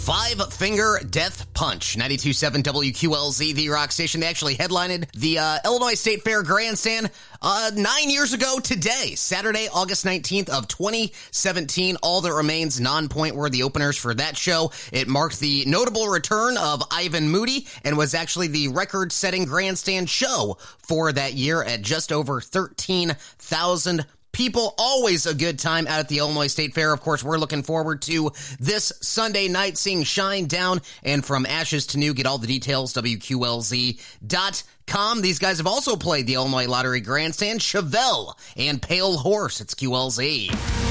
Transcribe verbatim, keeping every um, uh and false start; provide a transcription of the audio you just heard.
Five Finger Death Punch, ninety-two point seven W Q L Z, the rock station. They actually headlined the uh, Illinois State Fair Grandstand uh, nine years ago today, Saturday, August nineteenth of twenty seventeen. All that remains non-point were the openers for that show. It marked the notable return of Ivan Moody and was actually the record-setting grandstand show for that year at just over thirteen thousand people. Always a good time out at the Illinois State Fair. Of course, we're looking forward to this Sunday night seeing Shinedown and From Ashes to New. Get all the details, W Q L Z dot com. These guys have also played the Illinois Lottery Grandstand, Chevelle, and Pale Horse. It's Q L Z.